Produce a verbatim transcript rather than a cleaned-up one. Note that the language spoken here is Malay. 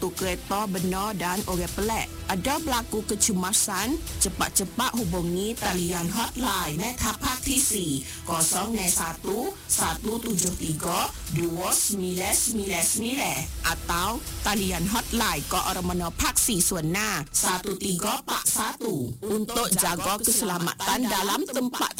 satu kereta benar dan orang pelik. Ada berlaku kecemasan, cepat-cepat hubungi talian hotline Metapraktisi kosong satu satu tujuh tiga dua sembilan sembilan sembilan atau talian hotline Keamanan Paksi Suena satu tiga empat satu untuk jaga keselamatan dalam tempat